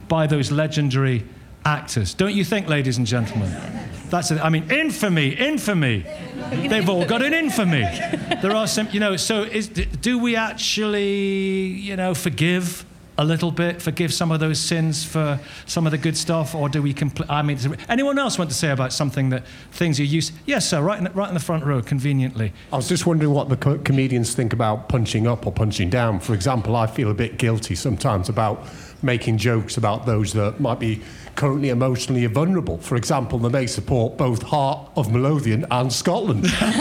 by those legendary actors. Don't you think, ladies and gentlemen? That's it. I mean, infamy. They've all got an infamy. There are some, so do we actually, forgive a little bit, forgive some of those sins for some of the good stuff, or do we anyone else want to say about things you used? Yes, sir, right in the front row, conveniently. I was just wondering what the comedians think about punching up or punching down. For example, I feel a bit guilty sometimes about making jokes about those that might be currently emotionally vulnerable. For example, they may support both Heart of Midlothian and Scotland.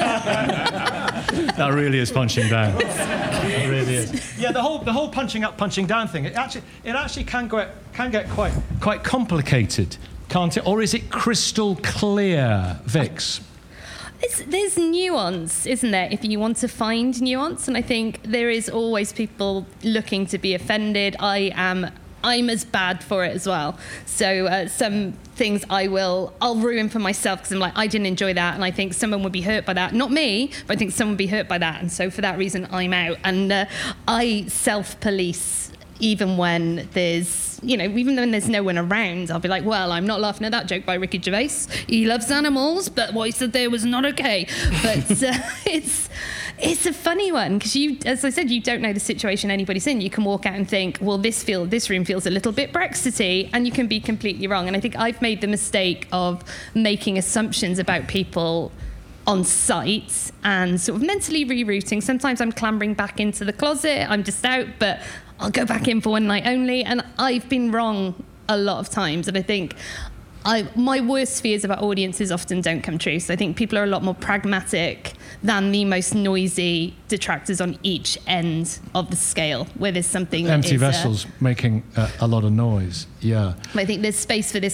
That really is punching down. It really is. Yeah, the whole punching up, punching down thing. It actually can get quite complicated, can't it? Or is it crystal clear, Vix? There's nuance, isn't there, if you want to find nuance? And I think there is always people looking to be offended. I'm as bad for it as well. So some things I'll ruin for myself because I'm like, I didn't enjoy that, and I think someone would be hurt by that. Not me, but I think someone would be hurt by that. And so for that reason, I'm out. And I self-police even when there's, even when there's no one around. I'll be like, well, I'm not laughing at that joke by Ricky Gervais. He loves animals, but what he said there was not okay. But it's a funny one because as I said, you don't know the situation anybody's in. You can walk out and think, well, this room feels a little bit Brexity, and you can be completely wrong. And I think I've made the mistake of making assumptions about people on site and sort of mentally rerouting. Sometimes I'm clambering back into the closet. I'm just out, but I'll go back in for one night only. And I've been wrong a lot of times. And I think my worst fears about audiences often don't come true. So I think people are a lot more pragmatic than the most noisy detractors on each end of the scale, where there's something empty vessels making a lot of noise. Yeah. I think there's space for this